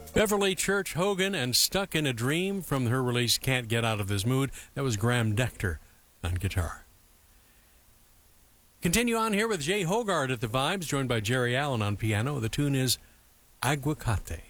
Beverly Church Hogan and Stuck in a Dream from her release Can't Get Out of This Mood. That was Graham Dector on guitar. Continue on here with Jay Hogarth at the vibes, joined by Jerry Allen on piano. The tune is Aguacate.